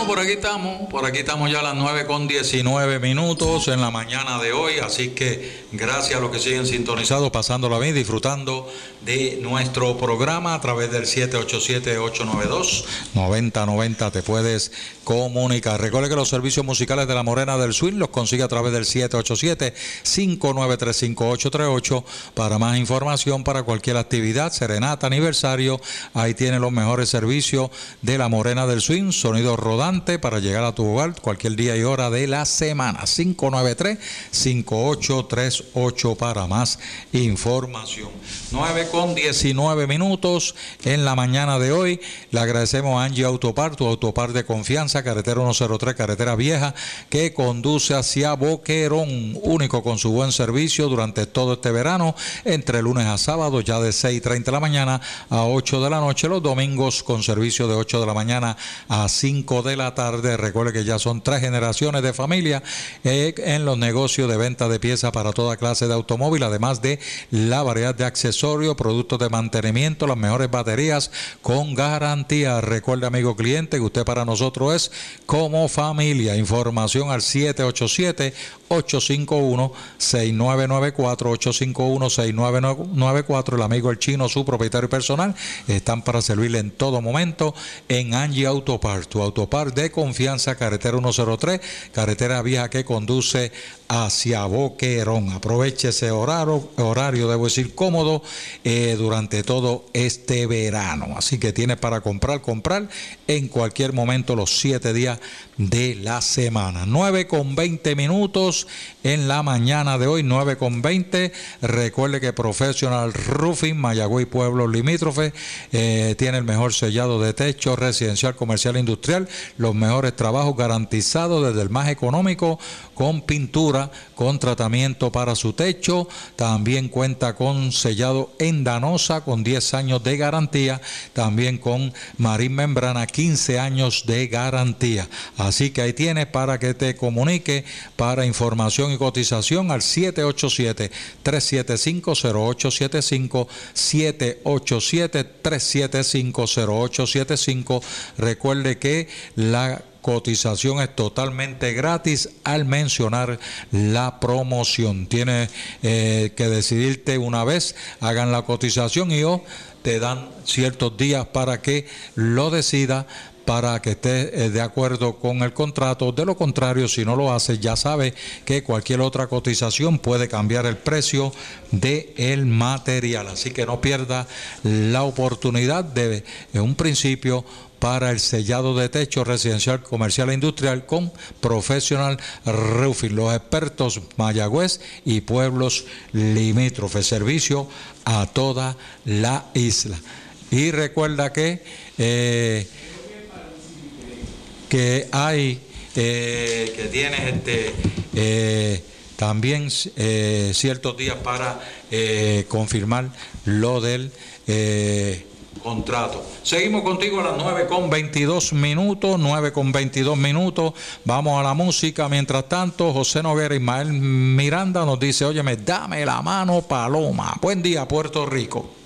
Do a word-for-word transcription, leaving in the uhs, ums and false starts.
por aquí estamos, por aquí estamos ya a las nueve con diecinueve minutos en la mañana de hoy, así que gracias a los que siguen sintonizados, pasándola bien, disfrutando de nuestro programa a través del siete ocho siete, ocho nueve dos, nueve cero nueve cero, te puedes comunicar. Recuerde que los servicios musicales de la Morena del Swing los consigue a través del siete ocho siete, cinco nueve tres, cinco ocho tres ocho. Para más información, para cualquier actividad, serenata, aniversario, ahí tiene los mejores servicios de la Morena del Swing, sonido rodante para llegar a tu hogar cualquier día y hora de la semana. Cinco nueve tres, cinco ocho tres ocho para más información. nueve con diecinueve minutos en la mañana de hoy. Le agradecemos a Angie Autopar, tu autopar de confianza, carretera ciento tres, carretera vieja, que conduce hacia Boquerón, único con su buen servicio durante todo este verano, entre lunes a sábado, ya de seis y treinta de la mañana a ocho de la noche, los domingos con servicio de ocho de la mañana a cinco de la tarde. Recuerde que ya son tres generaciones de familia eh, en los negocios de venta de piezas para toda clase de automóvil, además de la variedad de accesorios, productos de mantenimiento, las mejores baterías con garantía. Recuerde, amigo cliente, que usted para nosotros es como familia. Información al siete ocho siete, ocho cinco uno, seis nueve nueve cuatro, ocho cinco uno, seis nueve nueve cuatro. El amigo El Chino, su propietario personal, están para servirle en todo momento en Angie Autopar, tu autopar de confianza, carretera ciento tres, carretera vieja que conduce hacia Boquerón. Aproveche ese horario, horario debo decir cómodo, eh, durante todo este verano. Así que tienes para comprar, comprar en cualquier momento los siete días de la semana. nueve con veinte minutos en la mañana de hoy, nueve con veinte. Recuerde que Professional Roofing, Mayagüey, pueblos limítrofes, eh, tiene el mejor sellado de techo residencial, comercial, industrial, los mejores trabajos garantizados, desde el más económico, con pintura, con tratamiento para su techo. También cuenta con sellado en Danosa con diez años de garantía, también con Marín Membrana quince años de garantía. Así que ahí tienes para que te comunique para información y cotización al siete ocho siete, tres siete cinco, cero ocho siete cinco, siete ocho siete, tres siete cinco, cero ocho siete cinco. Recuerde que la cotización es totalmente gratis al mencionar la promoción. Tienes eh, que decidirte una vez, hagan la cotización y o te dan ciertos días para que lo decida, para que esté eh, de acuerdo con el contrato. De lo contrario, si no lo hace, ya sabe que cualquier otra cotización puede cambiar el precio del material. Así que no pierda la oportunidad de, en un principio, para el sellado de techo residencial, comercial e industrial con Professional Roofing, los expertos Mayagüez y pueblos limítrofes, servicio a toda la isla. Y recuerda que eh, que hay eh, que tienes este eh, también eh, ciertos días para eh, confirmar lo del eh, contrato. Seguimos contigo a las nueve con veintidós minutos, nueve con veintidós minutos. Vamos a la música. Mientras tanto, José Noguera, Ismael Miranda nos dice: óyeme, dame la mano, Paloma. Buen día, Puerto Rico.